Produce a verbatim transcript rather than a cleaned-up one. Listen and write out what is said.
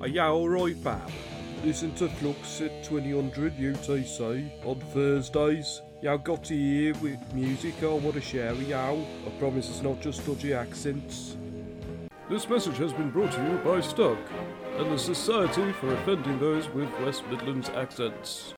Are you alright, pal? Listen to Flux at twenty hundred U T C on Thursdays. You got to hear with music I want to share with you. I promise it's not just dodgy accents. This message has been brought to you by Stoke and the Society for Offending Those with West Midlands Accents.